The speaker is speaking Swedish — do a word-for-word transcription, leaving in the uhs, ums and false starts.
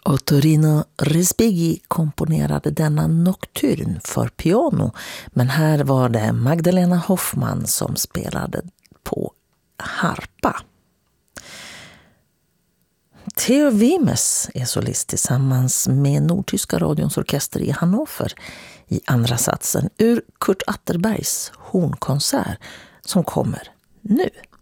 Och Torino Respighi komponerade denna nocturn för piano, men här var det Magdalena Hoffman som spelade på harpa. Theo Wimes är solist tillsammans med Nordtyska radions orkester i Hannover i andra satsen ur Kurt Atterbergs hornkonsert som kommer nu.